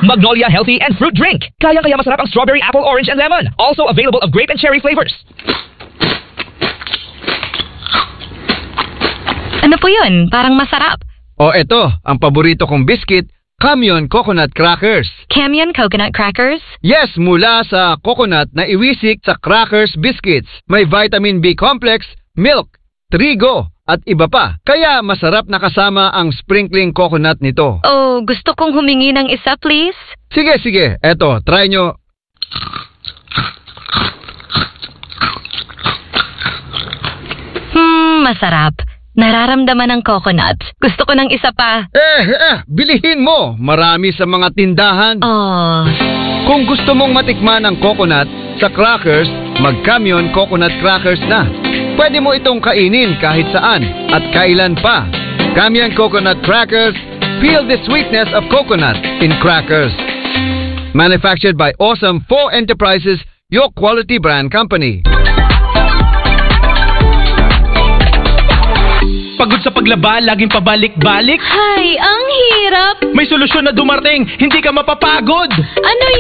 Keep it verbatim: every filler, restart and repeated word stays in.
Magnolia Healthy and Fruit Drink. Kayang-kaya masarap ang strawberry, apple, orange, and lemon. Also available of grape and cherry flavors. Ano po yun? Parang masarap. O eto, ang paborito kong biscuit, Camion Coconut Crackers. Camion Coconut Crackers? Yes, mula sa coconut na iwisik sa crackers biscuits. May vitamin B complex, milk, trigo, at iba pa. Kaya masarap na kasama ang sprinkling coconut nito. Oh, gusto kong humingi ng isa, please. Sige, sige. Eto, try nyo. Hmm, masarap. Nararamdaman ng coconut. Gusto ko ng isa pa. Eh, eh, bilihin mo. Marami sa mga tindahan. Oh. Kung gusto mong matikman ang coconut sa crackers, mag-Camion Coconut Crackers na. Pwede mo itong kainin kahit saan at kailan pa. Camion Coconut Crackers, feel the sweetness of coconut in crackers. Manufactured by Awesome four Enterprises, your quality brand company. Pagod sa paglaba, laging pabalik-balik. Hay, ang hirap. May solusyon na dumating, hindi ka mapapagod. Ano